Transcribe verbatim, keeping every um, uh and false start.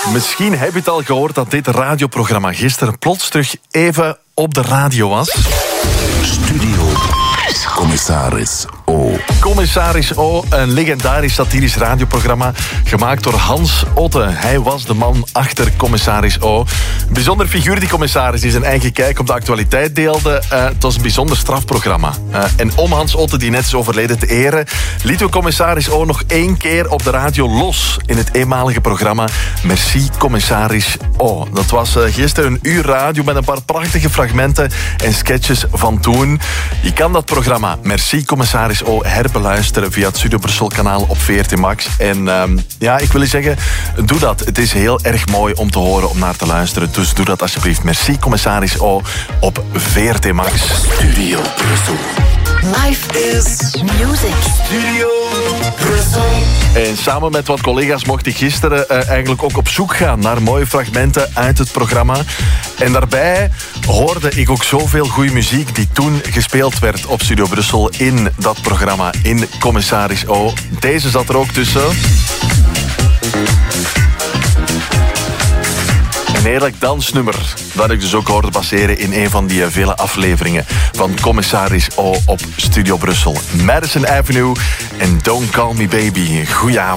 Misschien heb je het al gehoord dat dit radioprogramma gisteren plots terug even op de radio was. Studio Commissaris O. Commissaris O, een legendarisch satirisch radioprogramma gemaakt door Hans Otte. Hij was de man achter Commissaris O. Een bijzonder figuur, die commissaris, die zijn eigen kijk op de actualiteit deelde. Uh, het was een bijzonder strafprogramma. Uh, en om Hans Otte, die net is overleden, te eren, lieten we Commissaris O nog één keer op de radio los in het eenmalige programma Merci Commissaris O. Dat was uh, gisteren een uur radio met een paar prachtige fragmenten en sketches van toen. Je kan dat programma Merci Commissaris O herbeluisteren via het Studio Brussel kanaal op V R T Max. En uh, ja, ik wil je zeggen, doe dat. Het is heel erg mooi om te horen, om naar te luisteren. Dus doe dat alsjeblieft. Merci Commissaris O op V R T Max. Studio Brussel. Life is music. Studio Brussel. En samen met wat collega's mocht ik gisteren uh, eigenlijk ook op zoek gaan naar mooie fragmenten uit het programma. En daarbij hoorde ik ook zoveel goede muziek die toen gespeeld werd op Studio Brussel in dat programma, in Commissaris O. Deze zat er ook tussen. Een heerlijk dansnummer dat ik dus ook hoorde passeren in een van die vele afleveringen van Commissaris O op Studio Brussel. Madison Avenue en Don't Call Me Baby. Goedenavond.